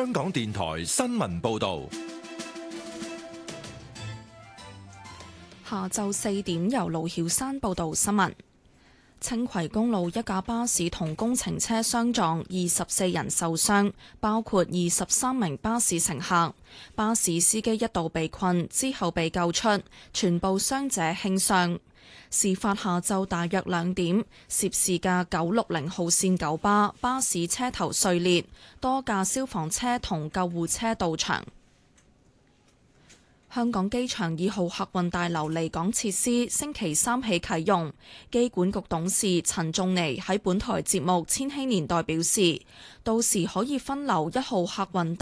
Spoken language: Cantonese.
香港電台新聞報道。 下晝4點，由盧曉山報道新聞。青葵公路一架巴士同工程車相撞，24人受傷，包括23名巴士乘客。巴士司機一度被困，之後被救出，全部傷者輕傷。事發下晝大約2點，涉事嘅960號線九巴士車頭碎裂，多架消防車同救護車到場。香港機場2號客運大樓離港設施星期三起啟用。機管局董事陳仲尼喺本台節目《千禧年代》表示，到時可以分流1號客運